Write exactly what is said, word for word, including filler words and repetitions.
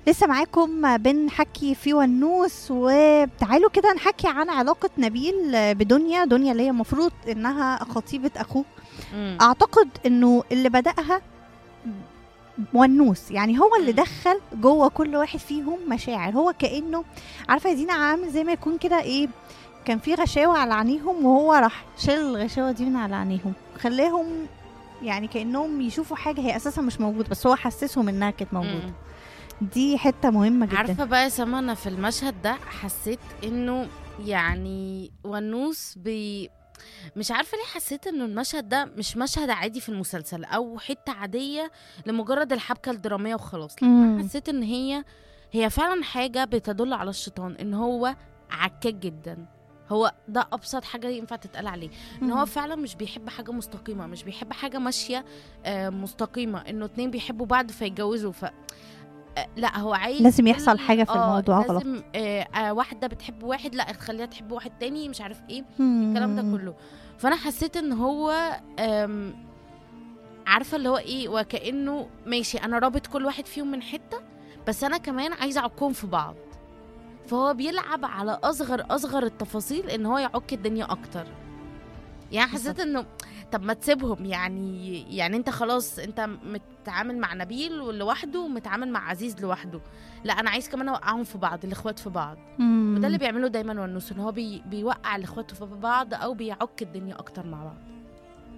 لسه معاكم بنحكي في ونوس، وتعالوا كده نحكي عن علاقة نبيل بدنيا. دنيا اللي هي المفروض انها خطيبة اخوه. مم. اعتقد انه اللي بدأها ونوس، يعني هو اللي مم. دخل جوه كل واحد فيهم مشاعر. هو كأنه عارفة يا دينا عامل زي ما يكون كده ايه، كان في غشاوة على عينيهم وهو راح شال الغشاوة دي من على عينيهم، خلاهم يعني كأنهم يشوفوا حاجة هي أساسا مش موجودة، بس هو حسسهم إنها كانت موجودة. مم. دي حتة مهمة جدا. عارفه بقى يا سما، انا في المشهد ده حسيت انه يعني ونوس بي مش عارفه ليه حسيت انه المشهد ده مش مشهد عادي في المسلسل او حته عاديه لمجرد الحبكه الدراميه وخلاص. لا، مم. انا حسيت ان هي هي فعلا حاجه بتدل على الشيطان، ان هو عكاك جدا. هو ده ابسط حاجه ينفع تتقال عليه، ان هو مم. فعلا مش بيحب حاجه مستقيمه، مش بيحب حاجه ماشيه آه، مستقيمه، انه اتنين بيحبوا بعض فيتجوزوا. ف آه، لا، هو عايز لازم يحصل كل- حاجة في اه الموضوع غلط. لازم آه آه واحده بتحب واحد، لا تخليها تحب واحد تاني، مش عارف ايه الكلام ده مم. كله. فانا حسيت ان هو آم، عارفه اللي هو ايه، وكانه ماشي انا رابط كل واحد فيهم من حته، بس انا كمان عايزه اعكهم في بعض. فهو بيلعب على اصغر اصغر التفاصيل ان هو يعك الدنيا اكتر. يعني حسيت بالظبط. انه طب ما تسيبهم، يعني يعني انت خلاص انت متعامل مع نبيل لوحده ومتعامل مع عزيز لوحده، لا انا عايز كمان اوقعهم في بعض، الاخوات في بعض. وده اللي مم. بيعمله دايما ونوس، ان هو بي بيوقع الاخوات في بعض او بيعك الدنيا اكتر مع بعض.